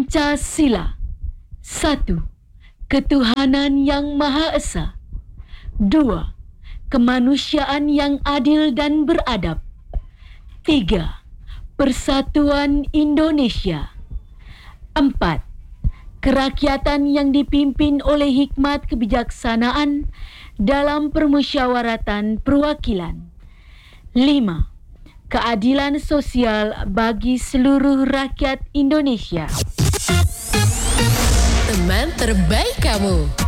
Pancasila. 1. Ketuhanan yang Maha Esa. 2. Kemanusiaan yang adil dan beradab. 3. Persatuan Indonesia. 4. Kerakyatan yang dipimpin oleh hikmat kebijaksanaan dalam permusyawaratan perwakilan. 5. Keadilan sosial bagi seluruh rakyat Indonesia. Teman terbaik kamu.